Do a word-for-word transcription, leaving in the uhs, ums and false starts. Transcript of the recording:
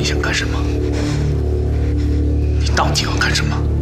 想干什么？你到底要干什么？